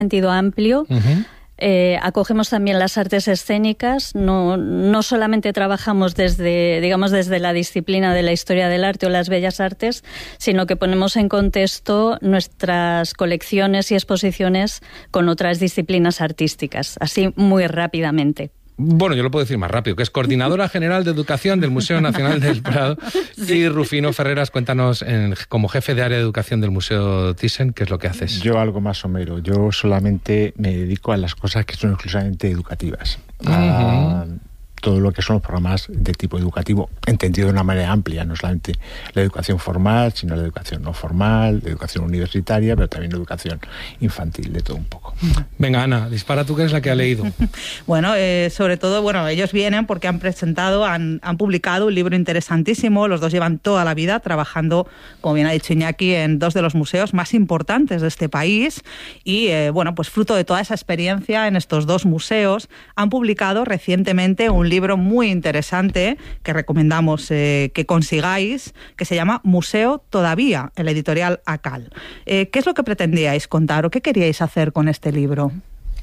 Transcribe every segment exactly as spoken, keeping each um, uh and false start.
sentido amplio. Uh-huh. Eh, acogemos también las artes escénicas, no, no solamente trabajamos desde, digamos, desde la disciplina de la historia del arte o las bellas artes, sino que ponemos en contexto nuestras colecciones y exposiciones con otras disciplinas artísticas, así muy rápidamente. Bueno, yo lo puedo decir más rápido, que es coordinadora general de educación del Museo Nacional del Prado. Sí. Y Rufino Ferreras, cuéntanos, en, como jefe de área de educación del Museo Thyssen, ¿qué es lo que haces? Yo algo más somero. Yo solamente me dedico a las cosas que son exclusivamente educativas. Uh-huh. A todo lo que son los programas de tipo educativo, entendido de una manera amplia, no solamente la educación formal, sino la educación no formal, la educación universitaria, pero también la educación infantil, de todo un poco. Venga, Ana, dispara tú, que eres la que ha leído. Bueno, eh, sobre todo, bueno, ellos vienen porque han presentado, han, han publicado un libro interesantísimo. Los dos llevan toda la vida trabajando, como bien ha dicho Iñaki, en dos de los museos más importantes de este país y, eh, bueno, pues fruto de toda esa experiencia en estos dos museos, han publicado recientemente un libro muy interesante que recomendamos eh, que consigáis, que se llama Museo Todavía, el editorial ACAL. Eh, ¿Qué es lo que pretendíais contar o qué queríais hacer con este libro?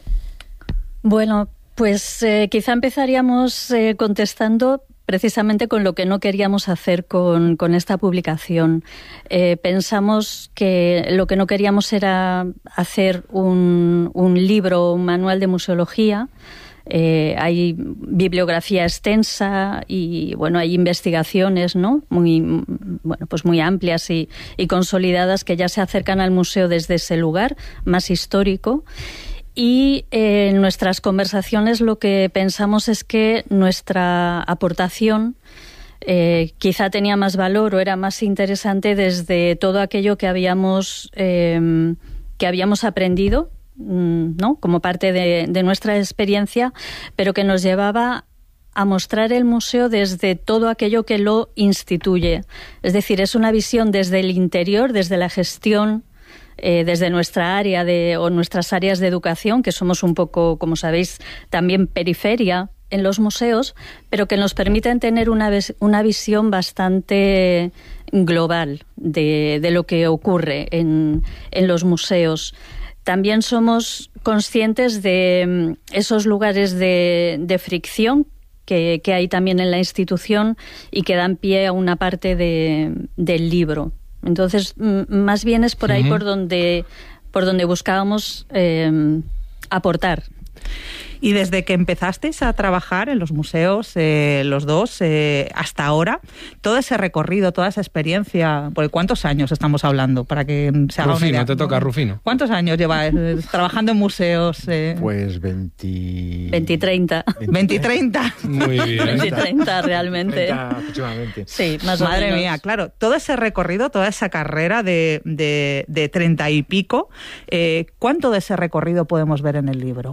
Bueno, pues eh, quizá empezaríamos eh, contestando precisamente con lo que no queríamos hacer con, con esta publicación. Eh, pensamos que lo que no queríamos era hacer un, un libro, un manual de museología. Eh, hay bibliografía extensa y bueno, hay investigaciones, ¿no? Muy, bueno, pues muy amplias y, y consolidadas que ya se acercan al museo desde ese lugar más histórico. Y eh, en nuestras conversaciones lo que pensamos es que nuestra aportación eh, quizá tenía más valor o era más interesante desde todo aquello que habíamos eh, que habíamos aprendido, ¿no? Como parte de, de nuestra experiencia, pero que nos llevaba a mostrar el museo desde todo aquello que lo instituye. Es decir, es una visión desde el interior, desde la gestión, eh, desde nuestra área de, o nuestras áreas de educación, que somos un poco, como sabéis, también periferia en los museos, pero que nos permiten tener una, una visión bastante global de, de lo que ocurre en, en los museos. También somos conscientes de esos lugares de, de fricción que, que hay también en la institución y que dan pie a una parte de, del libro. Entonces, m- más bien es por ahí uh-huh. por donde por donde buscábamos eh, aportar. Y desde que empezasteis a trabajar en los museos, eh, los dos, eh, hasta ahora, todo ese recorrido, toda esa experiencia, ¿por cuántos años estamos hablando? Para que se haga Rufino, una idea. te toca, Rufino. ¿Cuántos años lleváis eh, trabajando en museos? Eh? Pues veinte... veinte treinta. veinte treinta. Muy bien. veinte treinta realmente. treinta aproximadamente. Sí, más Madre o menos. mía, claro, todo ese recorrido, toda esa carrera de, de, de treinta y pico, eh, ¿cuánto de ese recorrido podemos ver en el libro?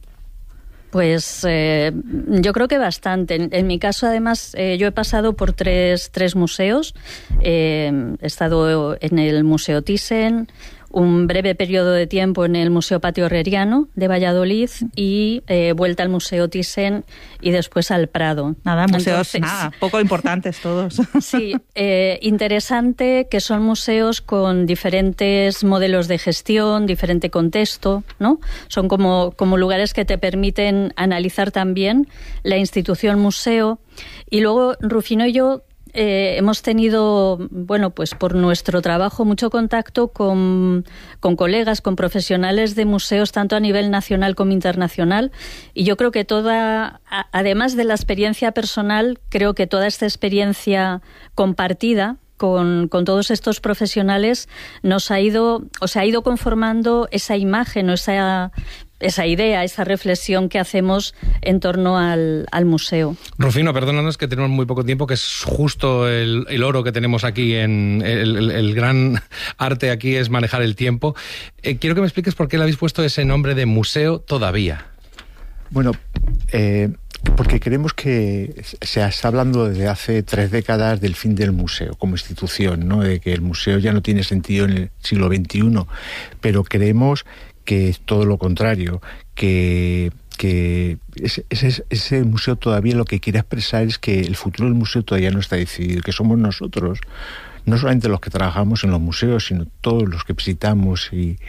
Pues eh, yo creo que bastante. En, en mi caso, además, eh, yo he pasado por tres, tres museos. Eh, he estado en el Museo Thyssen, un breve periodo de tiempo en el Museo Patio Herreriano de Valladolid y eh, vuelta al Museo Thyssen y después al Prado. Nada, museos Entonces, nada, poco importantes todos. Sí, eh, interesante que son museos con diferentes modelos de gestión, diferente contexto, ¿no? Son como, como lugares que te permiten analizar también la institución museo. Y luego Rufino y yo Eh, hemos tenido, bueno, pues por nuestro trabajo mucho contacto con, con colegas, con profesionales de museos, tanto a nivel nacional como internacional, y yo creo que toda, a, además de la experiencia personal, creo que toda esta experiencia compartida con, con todos estos profesionales nos ha ido, o sea, ha ido conformando esa imagen o esa esa idea, esa reflexión que hacemos en torno al, al museo. Rufino, perdónanos que tenemos muy poco tiempo, que es justo el, el oro que tenemos aquí, en el, el, el gran arte aquí es manejar el tiempo. Eh, quiero que me expliques por qué le habéis puesto ese nombre de Museo Todavía. Bueno, eh, porque creemos que se está hablando desde hace tres décadas del fin del museo como institución, ¿no? De que el museo ya no tiene sentido en el siglo veintiuno, pero creemos que es todo lo contrario, que, que ese, ese, ese museo todavía lo que quiere expresar es que el futuro del museo todavía no está decidido, que somos nosotros, no solamente los que trabajamos en los museos, sino todos los que visitamos y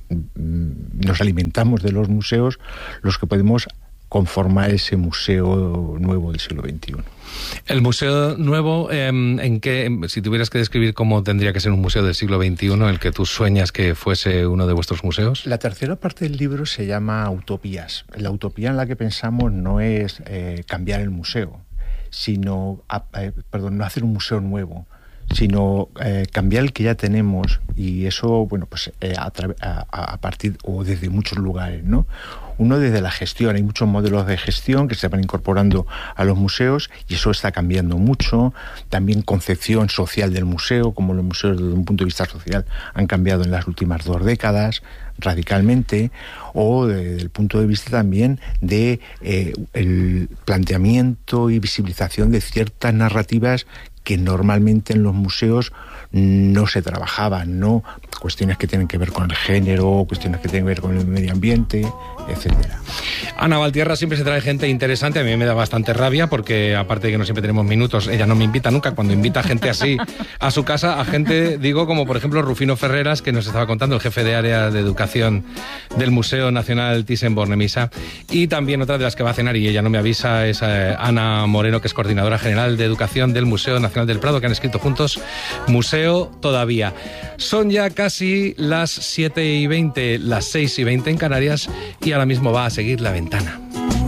nos alimentamos de los museos los que podemos conformar ese museo nuevo del siglo veintiuno. El museo nuevo, eh, ¿en qué, si tuvieras que describir cómo tendría que ser un museo del siglo veintiuno, el que tú sueñas que fuese uno de vuestros museos? La tercera parte del libro se llama Utopías. La utopía en la que pensamos no es eh, cambiar el museo, sino, eh, perdón, no hacer un museo nuevo, sino eh, cambiar el que ya tenemos, y eso, bueno, pues eh, a, a, a partir o desde muchos lugares, ¿no? Uno desde la gestión, hay muchos modelos de gestión que se van incorporando a los museos y eso está cambiando mucho. También concepción social del museo, como los museos desde un punto de vista social han cambiado en las últimas dos décadas radicalmente, o desde el punto de vista también de eh, el planteamiento y visibilización de ciertas narrativas que normalmente en los museos no se trabajaban, ¿no? Cuestiones que tienen que ver con el género, cuestiones que tienen que ver con el medio ambiente, etcétera. Ana Valtierra siempre se trae gente interesante, a mí me da bastante rabia porque aparte de que no siempre tenemos minutos, ella no me invita nunca. Cuando invita a gente así a su casa, a gente, digo, como por ejemplo Rufino Ferreras, que nos estaba contando, el jefe de área de educación del Museo Nacional Thyssen-Bornemisza, y también otra de las que va a cenar y ella no me avisa es eh, Ana Moreno, que es coordinadora general de educación del Museo Nacional del Prado, que han escrito juntos Museo Todavía. Son ya casi las siete y veinte, las seis y veinte en Canarias, y ahora mismo va a seguir La Ventana.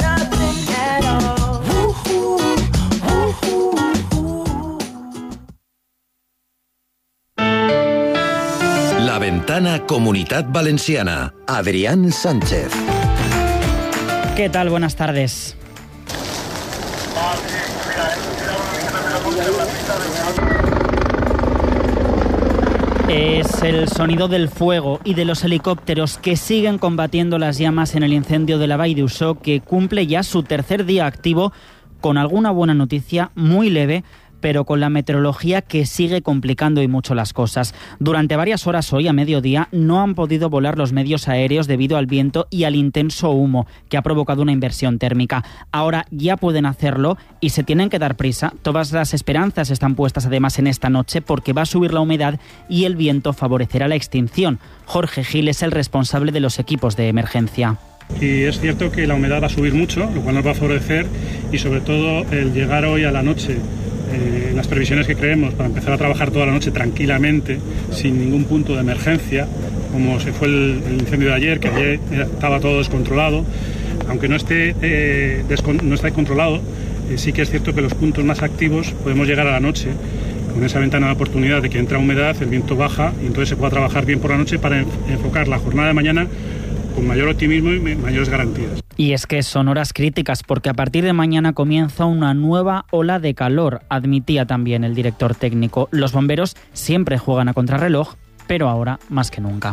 La Ventana Comunitat Valenciana. Adrián Sánchez. ¿Qué tal? Buenas tardes. Es el sonido del fuego y de los helicópteros que siguen combatiendo las llamas en el incendio de la Vall d'Uixó, que cumple ya su tercer día activo, con alguna buena noticia muy leve, pero con la meteorología que sigue complicando y mucho las cosas. Durante varias horas hoy, a mediodía, no han podido volar los medios aéreos debido al viento y al intenso humo, que ha provocado una inversión térmica. Ahora ya pueden hacerlo y se tienen que dar prisa. Todas las esperanzas están puestas además en esta noche porque va a subir la humedad y el viento favorecerá la extinción. Jorge Gil es el responsable de los equipos de emergencia. Y es cierto que la humedad va a subir mucho, lo cual nos va a favorecer, y sobre todo el llegar hoy a la noche, eh, las previsiones que creemos para empezar a trabajar toda la noche tranquilamente, sin ningún punto de emergencia, como se fue el, el incendio de ayer, que ayer estaba todo descontrolado. Aunque no esté, eh, descon- no esté controlado, eh, sí que es cierto que los puntos más activos podemos llegar a la noche, con esa ventana de oportunidad de que entra humedad, el viento baja, y entonces se pueda trabajar bien por la noche para enfocar la jornada de mañana con mayor optimismo y mayores garantías. Y es que son horas críticas porque a partir de mañana comienza una nueva ola de calor, admitía también el director técnico. Los bomberos siempre juegan a contrarreloj, pero ahora más que nunca.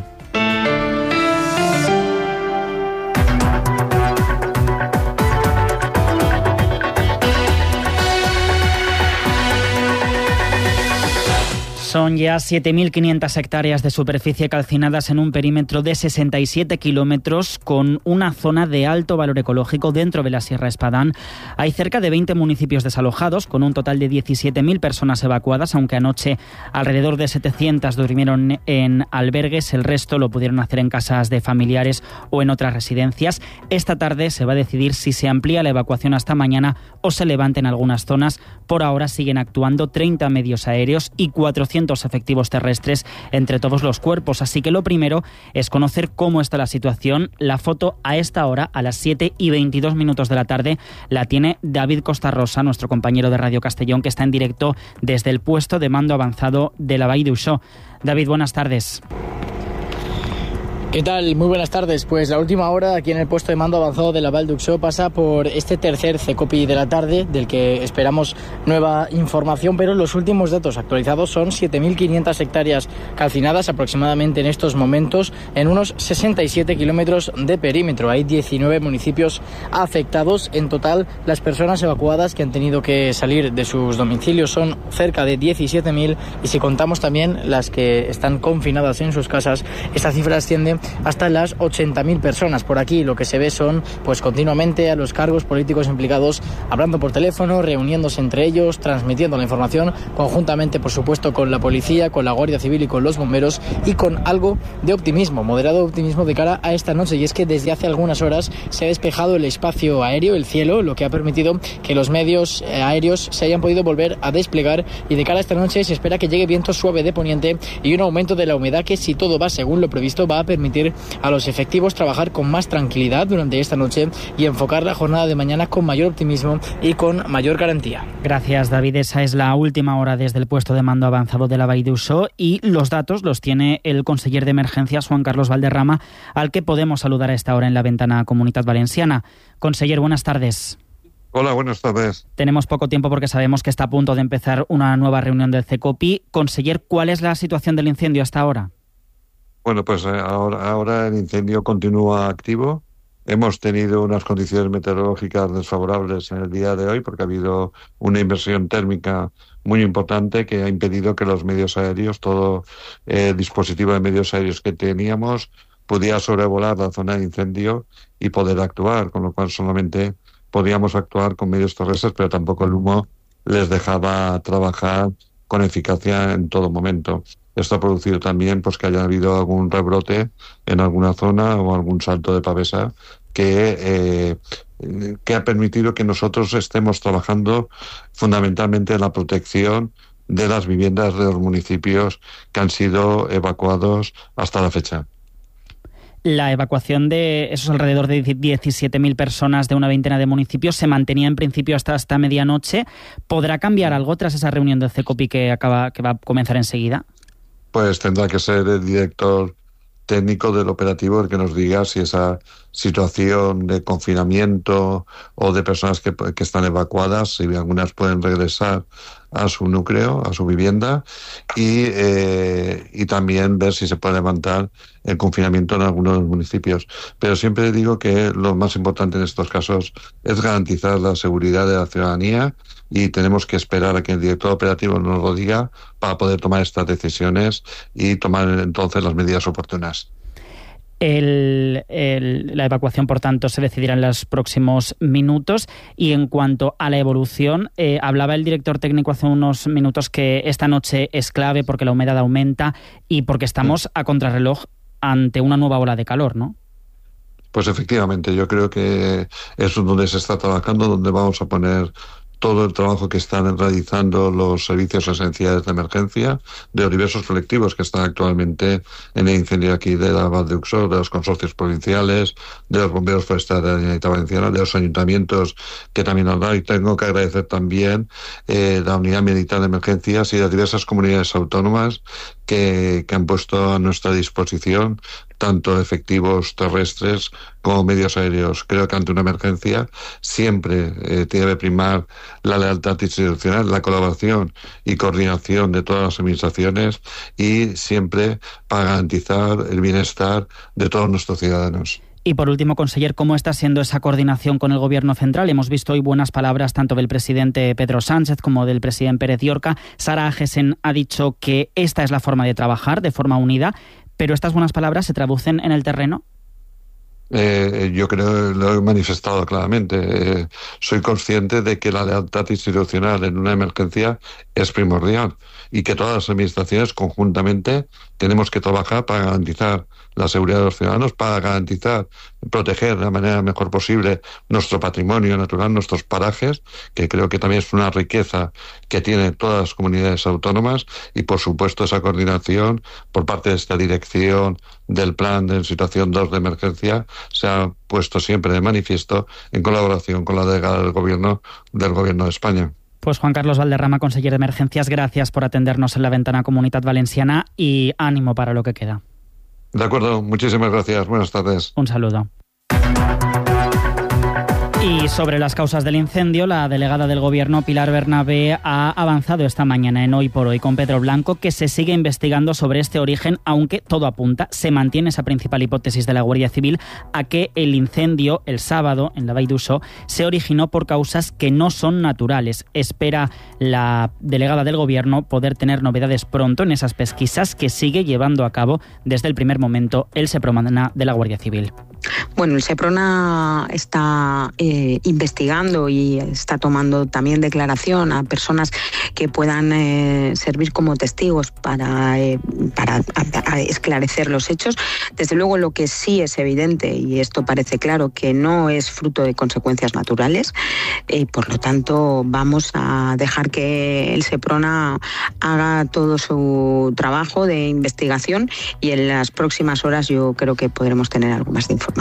Son ya siete mil quinientas hectáreas de superficie calcinadas en un perímetro de sesenta y siete kilómetros, con una zona de alto valor ecológico dentro de la Sierra Espadán. Hay cerca de veinte municipios desalojados, con un total de diecisiete mil personas evacuadas, aunque anoche alrededor de setecientas durmieron en albergues. El resto lo pudieron hacer en casas de familiares o en otras residencias. Esta tarde se va a decidir si se amplía la evacuación hasta mañana o se levanta en algunas zonas. Por ahora siguen actuando treinta medios aéreos y cuatrocientos efectivos terrestres entre todos los cuerpos. Así que lo primero es conocer cómo está la situación. La foto a esta hora, a las siete y veintidós minutos de la tarde, la tiene David Costarrosa, nuestro compañero de Radio Castellón, que está en directo desde el puesto de mando avanzado de la Vall d'Uixó. David, buenas tardes. ¿Qué tal? Muy buenas tardes. Pues la última hora aquí en el puesto de mando avanzado de la Vall d'Uixó pasa por este tercer CECOPI de la tarde, del que esperamos nueva información, pero los últimos datos actualizados son siete mil quinientas hectáreas calcinadas aproximadamente en estos momentos en unos sesenta y siete kilómetros de perímetro. Hay diecinueve municipios afectados. En total, las personas evacuadas que han tenido que salir de sus domicilios son cerca de diecisiete mil, y si contamos también las que están confinadas en sus casas, esta cifra asciende hasta las ochenta mil personas. Por aquí lo que se ve son pues continuamente a los cargos políticos implicados hablando por teléfono, reuniéndose entre ellos, transmitiendo la información conjuntamente, por supuesto, con la policía, con la Guardia Civil y con los bomberos, y con algo de optimismo, moderado optimismo de cara a esta noche. Y es que desde hace algunas horas se ha despejado el espacio aéreo, el cielo, lo que ha permitido que los medios aéreos se hayan podido volver a desplegar, y de cara a esta noche se espera que llegue viento suave de poniente y un aumento de la humedad que, si todo va según lo previsto, va a permitir a los efectivos trabajar con más tranquilidad durante esta noche y enfocar la jornada de mañana con mayor optimismo y con mayor garantía. Gracias, David. Esa es la última hora desde el puesto de mando avanzado de la Vall d'Uixó, y los datos los tiene el conseller de emergencias, Juan Carlos Valderrama, al que podemos saludar a esta hora en la ventana Comunitat Valenciana. Conseller, buenas tardes. Hola, buenas tardes. Tenemos poco tiempo porque sabemos que está a punto de empezar una nueva reunión del CECOPI. Conseller, ¿cuál es la situación del incendio hasta ahora? Bueno, pues ahora, ahora el incendio continúa activo. Hemos tenido unas condiciones meteorológicas desfavorables en el día de hoy porque ha habido una inversión térmica muy importante que ha impedido que los medios aéreos, todo eh, dispositivo de medios aéreos que teníamos, pudiera sobrevolar la zona de incendio y poder actuar, con lo cual solamente podíamos actuar con medios terrestres, pero tampoco el humo les dejaba trabajar con eficacia en todo momento. Esto ha producido también pues que haya habido algún rebrote en alguna zona o algún salto de pavesa que, eh, que ha permitido que nosotros estemos trabajando fundamentalmente en la protección de las viviendas de los municipios que han sido evacuados hasta la fecha. La evacuación de esos alrededor de diecisiete mil personas de una veintena de municipios se mantenía en principio hasta esta medianoche. ¿Podrá cambiar algo tras esa reunión del CECOPI que acaba, que va a comenzar enseguida? Pues tendrá que ser el director técnico del operativo el que nos diga si esa situación de confinamiento o de personas que, que están evacuadas, si algunas pueden regresar a su núcleo, a su vivienda, y, eh, y también ver si se puede levantar el confinamiento en algunos de los municipios. Pero siempre digo que lo más importante en estos casos es garantizar la seguridad de la ciudadanía, y tenemos que esperar a que el director operativo nos lo diga para poder tomar estas decisiones y tomar entonces las medidas oportunas. El, el, la evacuación, por tanto, se decidirá en los próximos minutos. Y en cuanto a la evolución, eh, hablaba el director técnico hace unos minutos que esta noche es clave porque la humedad aumenta y porque estamos a contrarreloj ante una nueva ola de calor, ¿no? Pues efectivamente, yo creo que es donde se está trabajando, donde vamos a poner todo el trabajo que están realizando los servicios esenciales de emergencia de los diversos colectivos que están actualmente en el incendio aquí de la Vall d'Uixó, de los consorcios provinciales, de los bomberos forestales de la Generalitat Valenciana, de los ayuntamientos que también han dado. Y tengo que agradecer también eh, la Unidad Militar de Emergencias y las diversas comunidades autónomas que, que han puesto a nuestra disposición tanto efectivos terrestres como medios aéreos. Creo que ante una emergencia siempre eh, tiene que primar la lealtad institucional, la colaboración y coordinación de todas las administraciones, y siempre para garantizar el bienestar de todos nuestros ciudadanos. Y por último, conseller, ¿cómo está siendo esa coordinación con el Gobierno central? Hemos visto hoy buenas palabras tanto del presidente Pedro Sánchez como del presidente Pérez Llorca. Sara Agesen ha dicho que esta es la forma de trabajar, de forma unida, pero estas buenas palabras se traducen en el terreno. Eh, yo creo que lo he manifestado claramente. Eh, soy consciente de que la lealtad institucional en una emergencia es primordial y que todas las administraciones conjuntamente tenemos que trabajar para garantizar la seguridad de los ciudadanos, para garantizar, proteger de la manera mejor posible nuestro patrimonio natural, nuestros parajes, que creo que también es una riqueza que tienen todas las comunidades autónomas, y por supuesto esa coordinación por parte de esta dirección del plan de situación dos de emergencia se ha puesto siempre de manifiesto en colaboración con la delegada del gobierno del gobierno de España. Pues Juan Carlos Valderrama, conseller de Emergencias, gracias por atendernos en la ventana Comunitat Valenciana y ánimo para lo que queda. De acuerdo, muchísimas gracias. Buenas tardes. Un saludo. Y sobre las causas del incendio, la delegada del Gobierno, Pilar Bernabé, ha avanzado esta mañana en Hoy por Hoy con Pedro Blanco que se sigue investigando sobre este origen, aunque todo apunta, se mantiene esa principal hipótesis de la Guardia Civil, a que el incendio el sábado en la Vall d'Uixó se originó por causas que no son naturales. Espera la delegada del Gobierno poder tener novedades pronto en esas pesquisas que sigue llevando a cabo desde el primer momento el Seprona de la Guardia Civil. Bueno, el Seprona está eh, investigando y está tomando también declaración a personas que puedan eh, servir como testigos para, eh, para a, a esclarecer los hechos. Desde luego, lo que sí es evidente, y esto parece claro, que no es fruto de consecuencias naturales, y eh, por lo tanto vamos a dejar que el Seprona haga todo su trabajo de investigación y en las próximas horas yo creo que podremos tener algo más de información.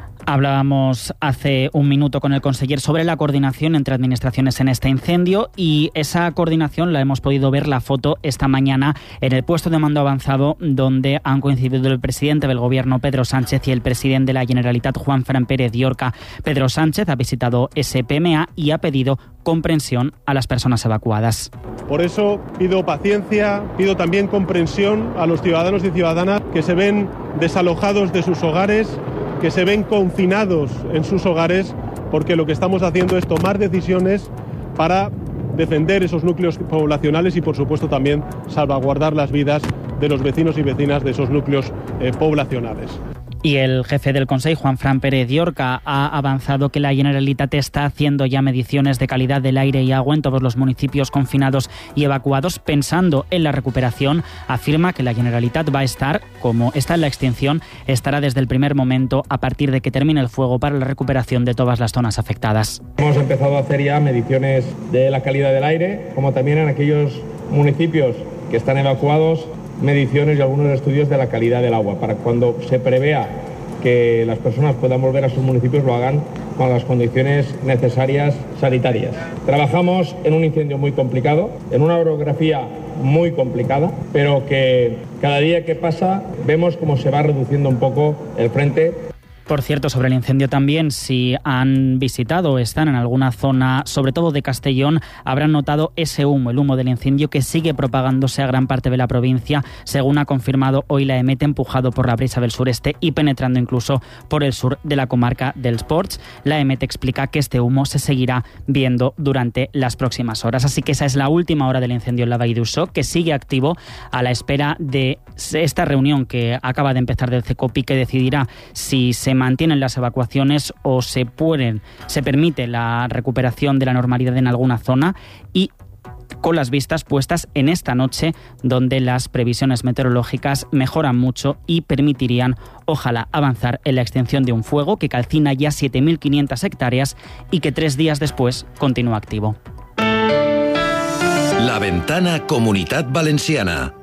Hablábamos hace un minuto con el conseller sobre la coordinación entre administraciones en este incendio y esa coordinación la hemos podido ver la foto esta mañana en el puesto de mando avanzado donde han coincidido el presidente del Gobierno, Pedro Sánchez, y el presidente de la Generalitat, Juanfran Pérez Llorca. Pedro Sánchez ha visitado ese P M A y ha pedido comprensión a las personas evacuadas. Por eso pido paciencia, pido también comprensión a los ciudadanos y ciudadanas que se ven desalojados de sus hogares, que se ven confinados en sus hogares, porque lo que estamos haciendo es tomar decisiones para defender esos núcleos poblacionales y, por supuesto, también salvaguardar las vidas de los vecinos y vecinas de esos núcleos eh, poblacionales. Y el jefe del Consell, Juanfran Pérez Llorca, ha avanzado que la Generalitat está haciendo ya mediciones de calidad del aire y agua en todos los municipios confinados y evacuados, pensando en la recuperación. Afirma que la Generalitat va a estar, como está en la extinción, estará desde el primer momento a partir de que termine el fuego para la recuperación de todas las zonas afectadas. Hemos empezado a hacer ya mediciones de la calidad del aire, como también en aquellos municipios que están evacuados, mediciones y algunos estudios de la calidad del agua, para cuando se prevea que las personas puedan volver a sus municipios lo hagan con las condiciones necesarias sanitarias. Trabajamos en un incendio muy complicado, en una orografía muy complicada, pero que cada día que pasa vemos cómo se va reduciendo un poco el frente. Por cierto, sobre el incendio también, si han visitado o están en alguna zona, sobre todo de Castellón, habrán notado ese humo, el humo del incendio que sigue propagándose a gran parte de la provincia, según ha confirmado hoy la EMET, empujado por la brisa del sureste y penetrando incluso por el sur de la comarca del Ports. La EMET explica que este humo se seguirá viendo durante las próximas horas. Así que esa es la última hora del incendio en la Vall d'Uixó, que sigue activo a la espera de esta reunión que acaba de empezar del CECOPI, que decidirá si se mantienen las evacuaciones o se pueden, se permite la recuperación de la normalidad en alguna zona, y con las vistas puestas en esta noche, donde las previsiones meteorológicas mejoran mucho y permitirían, ojalá, avanzar en la extinción de un fuego que calcina ya siete mil quinientas hectáreas y que tres días después continúa activo. La Ventana Comunitat Valenciana.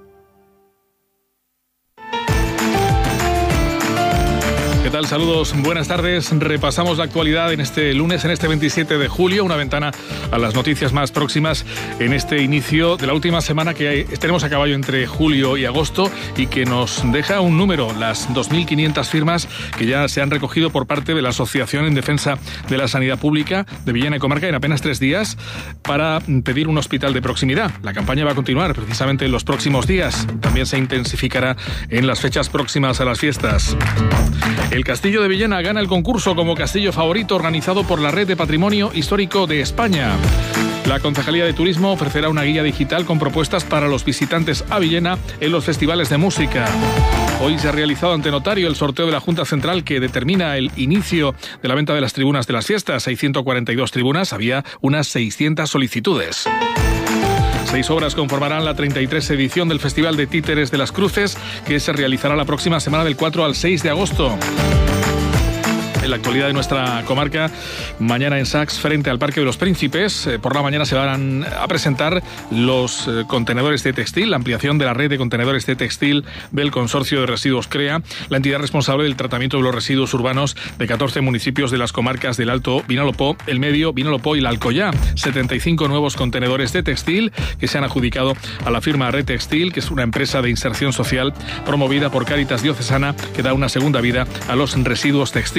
¿Qué tal? Saludos, buenas tardes. Repasamos la actualidad en este lunes, en este veintisiete de julio, una ventana a las noticias más próximas en este inicio de la última semana que tenemos a caballo entre julio y agosto y que nos deja un número, las dos mil quinientas firmas que ya se han recogido por parte de la Asociación en Defensa de la Sanidad Pública de Villena y Comarca en apenas tres días para pedir un hospital de proximidad. La campaña va a continuar precisamente en los próximos días. También se intensificará en las fechas próximas a las fiestas. El Castillo de Villena gana el concurso como castillo favorito organizado por la Red de Patrimonio Histórico de España. La Concejalía de Turismo ofrecerá una guía digital con propuestas para los visitantes a Villena en los festivales de música. Hoy se ha realizado ante notario el sorteo de la Junta Central que determina el inicio de la venta de las tribunas de las fiestas. Hay ciento cuarenta y dos tribunas, había unas seiscientas solicitudes. Seis obras conformarán la treinta y tres edición del Festival de Títeres de las Cruces, que se realizará la próxima semana del cuatro al seis de agosto. En la actualidad de nuestra comarca, mañana en Sax, frente al Parque de los Príncipes, eh, por la mañana se van a presentar los eh, contenedores de textil, la ampliación de la red de contenedores de textil del Consorcio de Residuos CREA, la entidad responsable del tratamiento de los residuos urbanos de catorce municipios de las comarcas del Alto Vinalopó, el Medio, Vinalopó y la Alcoyá. setenta y cinco nuevos contenedores de textil que se han adjudicado a la firma Red Textil, que es una empresa de inserción social promovida por Cáritas Diocesana, que da una segunda vida a los residuos textiles. Será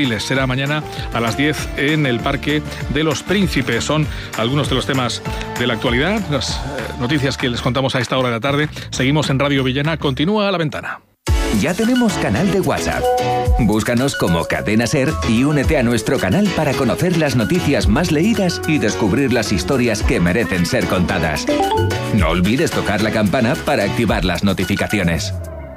será mañana a las diez en el Parque de los Príncipes. Son algunos de los temas de la actualidad, las eh, noticias que les contamos a esta hora de la tarde. Seguimos en Radio Villena. Continúa La Ventana. Ya tenemos canal de WhatsApp. Búscanos como Cadena Ser y únete a nuestro canal para conocer las noticias más leídas y descubrir las historias que merecen ser contadas. No olvides tocar la campana para activar las notificaciones.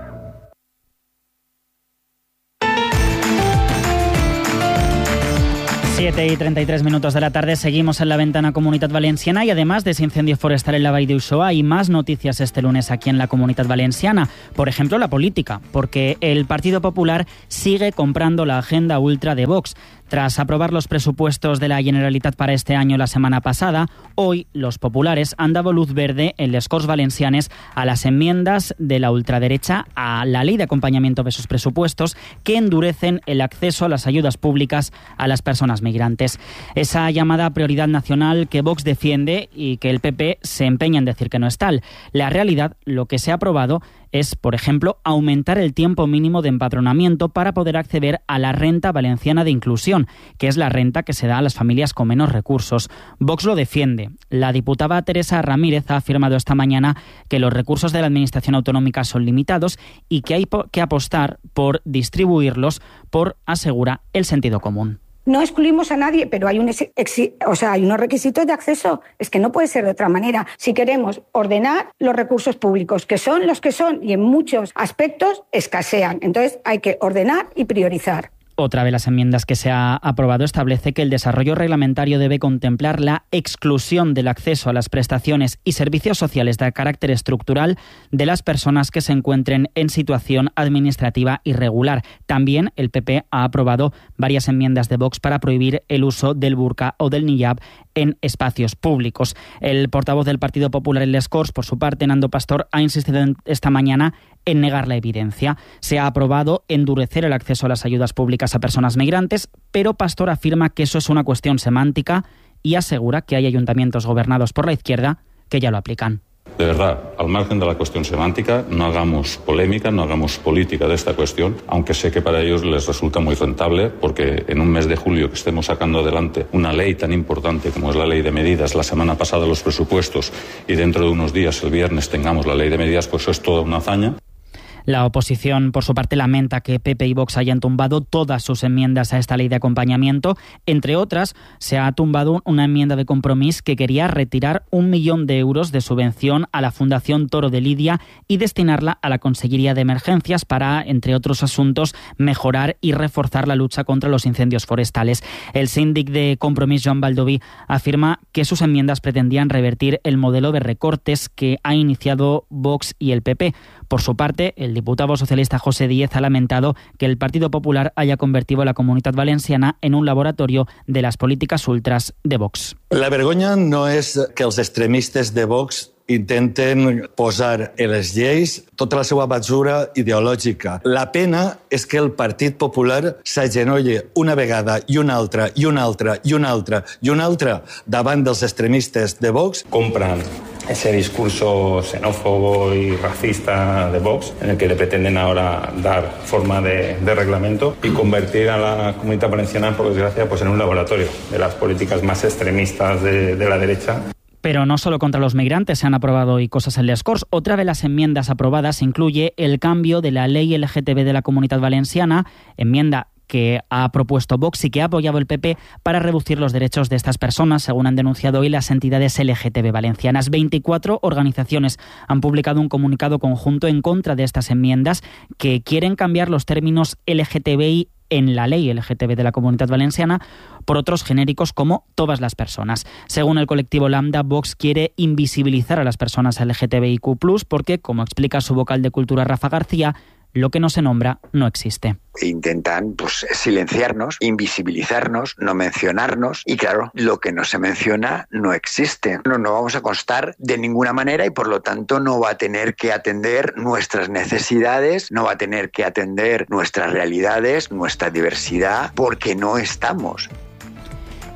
siete y treinta y tres minutos de la tarde, seguimos en La Ventana Comunitat Valenciana y además de ese incendio forestal en la Vall d'Uixó hay más noticias este lunes aquí en la Comunitat Valenciana. Por ejemplo, la política, porque el Partido Popular sigue comprando la agenda ultra de Vox. Tras aprobar los presupuestos de la Generalitat para este año la semana pasada, hoy los populares han dado luz verde en les Corts Valencianes a las enmiendas de la ultraderecha a la ley de acompañamiento de sus presupuestos que endurecen el acceso a las ayudas públicas a las personas migrantes. Esa llamada prioridad nacional que Vox defiende y que el P P se empeña en decir que no es tal. La realidad, lo que se ha aprobado es, por ejemplo, aumentar el tiempo mínimo de empadronamiento para poder acceder a la renta valenciana de inclusión, que es la renta que se da a las familias con menos recursos. Vox lo defiende. La diputada Teresa Ramírez ha afirmado esta mañana que los recursos de la Administración Autonómica son limitados y que hay que apostar por distribuirlos por, asegura, el sentido común. No excluimos a nadie, pero hay, un exi- o sea, hay unos requisitos de acceso. Es que no puede ser de otra manera. Si queremos ordenar los recursos públicos, que son los que son y en muchos aspectos escasean. Entonces hay que ordenar y priorizar. Otra de las enmiendas que se ha aprobado establece que el desarrollo reglamentario debe contemplar la exclusión del acceso a las prestaciones y servicios sociales de carácter estructural de las personas que se encuentren en situación administrativa irregular. También el P P ha aprobado varias enmiendas de Vox para prohibir el uso del burka o del niqab en espacios públicos. El portavoz del Partido Popular en les Corts, por su parte, Nando Pastor, ha insistido esta mañana en negar la evidencia. Se ha aprobado endurecer el acceso a las ayudas públicas a personas migrantes, pero Pastor afirma que eso es una cuestión semántica y asegura que hay ayuntamientos gobernados por la izquierda que ya lo aplican. De verdad, al margen de la cuestión semántica, no hagamos polémica, no hagamos política de esta cuestión, aunque sé que para ellos les resulta muy rentable, porque en un mes de julio que estemos sacando adelante una ley tan importante como es la ley de medidas, la semana pasada los presupuestos y dentro de unos días, el viernes, tengamos la ley de medidas, pues eso es toda una hazaña. La oposición, por su parte, lamenta que P P y Vox hayan tumbado todas sus enmiendas a esta ley de acompañamiento. Entre otras, se ha tumbado una enmienda de Compromís que quería retirar un millón de euros de subvención a la Fundación Toro de Lidia y destinarla a la Consellería de Emergencias para, entre otros asuntos, mejorar y reforzar la lucha contra los incendios forestales. El síndic de Compromís, Joan Baldoví, afirma que sus enmiendas pretendían revertir el modelo de recortes que ha iniciado Vox y el P P. Por su parte, el diputado socialista José Díez ha lamentado que el Partido Popular haya convertido a la Comunitat Valenciana en un laboratorio de las políticas ultras de Vox. La vergonya no és que els extremistes de Vox intenten posar en les lleis tota la seva basura ideològica. La pena és que el Partit Popular s'agenolle una vegada i una altra i una altra i una altra i una altra davant dels extremistes de Vox. Compran ese discurso xenófobo y racista de Vox, en el que le pretenden ahora dar forma de, de reglamento y convertir a la Comunitat Valenciana, por desgracia, pues en un laboratorio de las políticas más extremistas de, de la derecha. Pero no solo contra los migrantes se han aprobado hoy cosas en les Corts. Otra de las enmiendas aprobadas incluye el cambio de la ley L G T B de la Comunitat Valenciana, enmienda que ha propuesto Vox y que ha apoyado el P P para reducir los derechos de estas personas, según han denunciado hoy las entidades L G T B valencianas. veinticuatro organizaciones han publicado un comunicado conjunto en contra de estas enmiendas que quieren cambiar los términos L G T B I en la ley L G T B de la Comunitat Valenciana por otros genéricos como todas las personas. Según el colectivo Lambda, Vox quiere invisibilizar a las personas L G T B I Q plus, porque, como explica su vocal de Cultura Rafa García, lo que no se nombra no existe. Intentan pues silenciarnos, invisibilizarnos, no mencionarnos y claro, lo que no se menciona no existe. No, no vamos a constar de ninguna manera y por lo tanto no va a tener que atender nuestras necesidades, no va a tener que atender nuestras realidades, nuestra diversidad, porque no estamos.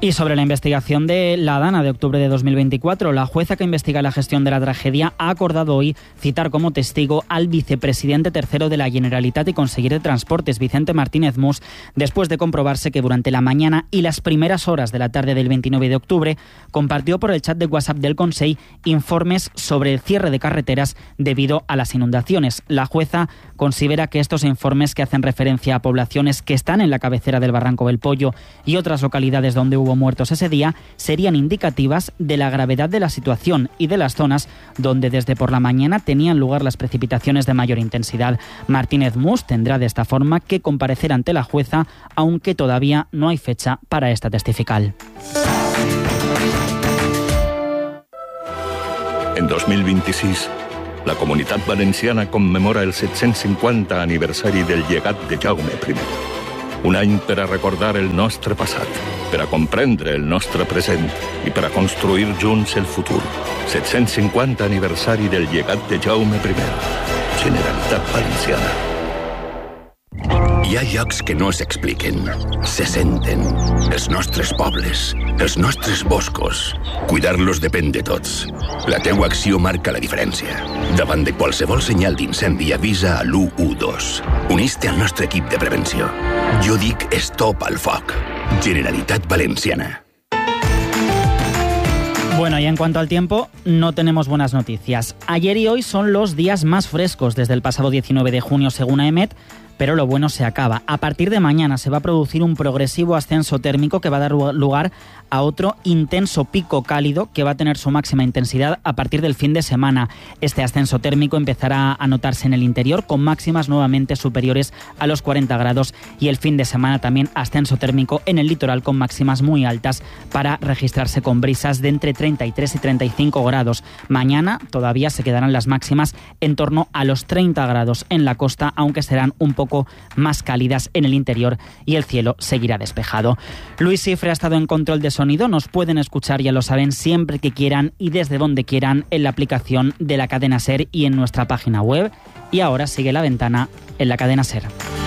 Y sobre la investigación de la Dana de octubre de dos mil veinticuatro, la jueza que investiga la gestión de la tragedia ha acordado hoy citar como testigo al vicepresidente tercero de la Generalitat y conseller de Transportes, Vicente Martínez Mus, después de comprobarse que durante la mañana y las primeras horas de la tarde del veintinueve de octubre compartió por el chat de WhatsApp del Consell informes sobre el cierre de carreteras debido a las inundaciones. La jueza considera que estos informes, que hacen referencia a poblaciones que están en la cabecera del Barranco del Pollo y otras localidades donde hubo muertos ese día, serían indicativas de la gravedad de la situación y de las zonas donde desde por la mañana tenían lugar las precipitaciones de mayor intensidad. Martínez Mus tendrá de esta forma que comparecer ante la jueza, aunque todavía no hay fecha para esta testifical. En dos mil vint-i-sis, la Comunitat Valenciana commemora el set-cents cinquanta aniversari del llegat de Jaume primer. Un any per a recordar el nostre passat, per a comprendre el nostre present i per a construir junts el futur. set-cents cinquanta aniversari del llegat de Jaume primer. Generalitat Valenciana. Hi ha llocs que no s'expliquen, se senten. Els nostres pobles, els nostres boscos. Cuidar-los depèn de tots. La teua acció marca la diferència. Davant de qualsevol senyal d'incendi, avisa a l'u u dos. Unís-te al nostre equip de prevenció. Jo dic stop al foc. Generalitat Valenciana. Bueno, y en cuanto al tiempo, no tenemos buenas noticias. Ayer y hoy son los días más frescos desde el pasado diecinueve de junio, según AEMET, pero lo bueno se acaba. A partir de mañana se va a producir un progresivo ascenso térmico que va a dar lugar a otro intenso pico cálido que va a tener su máxima intensidad a partir del fin de semana. Este ascenso térmico empezará a notarse en el interior con máximas nuevamente superiores a los cuarenta grados y el fin de semana también ascenso térmico en el litoral con máximas muy altas para registrarse con brisas de entre treinta y tres y treinta y cinco grados. Mañana todavía se quedarán las máximas en torno a los treinta grados en la costa, aunque serán un poco más cálidas en el interior y el cielo seguirá despejado. Luis Cifre ha estado en control de sonido. Nos pueden escuchar, ya lo saben, siempre que quieran y desde donde quieran en la aplicación de la cadena SER y en nuestra página web. Y ahora sigue La Ventana en la cadena SER.